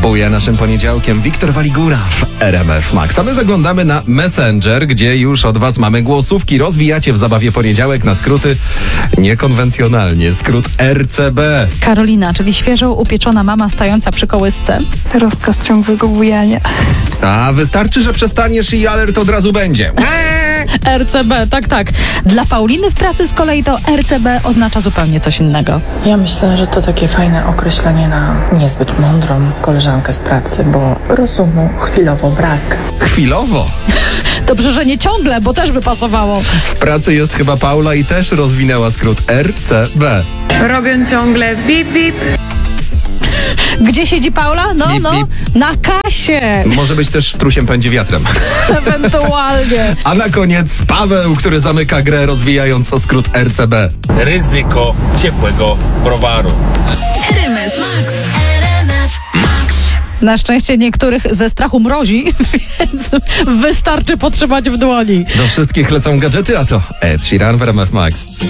Buja naszym poniedziałkiem Wiktor Waligura w RMF Max. A my zaglądamy na Messenger, gdzie już od was mamy głosówki. Rozwijacie w zabawie poniedziałek na skróty niekonwencjonalnie. Skrót RCB. Karolina, czyli świeżo upieczona mama stojąca przy kołysce. Rozkaz ciągłego bujania. A wystarczy, że przestaniesz i alert od razu będzie. RCB, tak. Dla Pauliny w pracy z kolei to RCB oznacza zupełnie coś innego. Ja myślę, że to takie fajne określenie na niezbyt mądrą koleżankę z pracy, bo rozumu chwilowo brak. Chwilowo. Dobrze, że nie ciągle, bo też by pasowało. W pracy jest chyba Paula i też rozwinęła skrót RCB. Robią ciągle bip, bip. Gdzie siedzi Paula? Bip, bip. Na kasie. Może być też strusiem pędzi wiatrem. Ewentualnie. A na koniec Paweł, który zamyka grę rozwijając skrót RCB. Ryzyko ciepłego browaru. RMF Max. RMF Max. Na szczęście niektórych ze strachu mrozi, więc wystarczy potrzymać w dłoni. Do wszystkich lecą gadżety, a to Ed Sheeran w RMF Max.